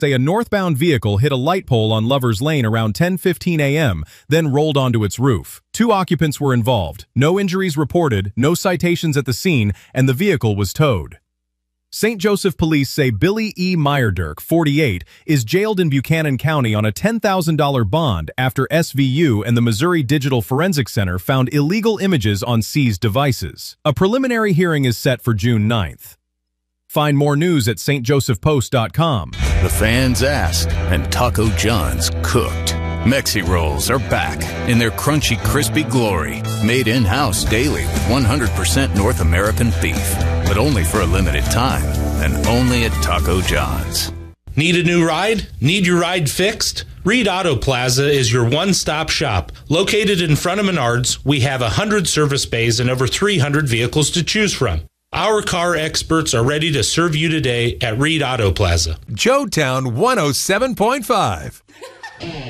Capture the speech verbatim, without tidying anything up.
say a northbound vehicle hit a light pole on Lover's Lane around ten fifteen a m, then rolled onto its roof. Two occupants were involved. No injuries reported, no citations at the scene, and the vehicle was towed. Saint Joseph police say Billy E. Meyerdirk, forty-eight, is jailed in Buchanan County on a ten thousand dollars bond after S V U and the Missouri Digital Forensic Center found illegal images on seized devices. A preliminary hearing is set for June ninth. Find more news at st joseph post dot com. The fans asked, and Taco John's cooked. Mexi Rolls are back in their crunchy, crispy glory. Made in-house daily with one hundred percent North American beef. But only for a limited time, and only at Taco John's. Need a new ride? Need your ride fixed? Reed Auto Plaza is your one-stop shop. Located in front of Menards, we have one hundred service bays and over three hundred vehicles to choose from. Our car experts are ready to serve you today at Reed Auto Plaza. Joetown one oh seven point five.